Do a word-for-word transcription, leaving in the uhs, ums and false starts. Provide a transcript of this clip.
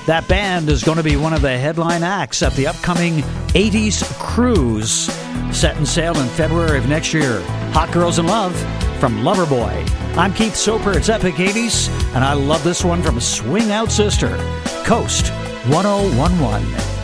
That band is going to be one of the headline acts at the upcoming eighties Cruise, set and sail in February of next year. Hot Girls in Love from Loverboy. I'm Keith Soper. It's Epic eighties, and I love this one from Swing Out Sister, Coast one oh one one.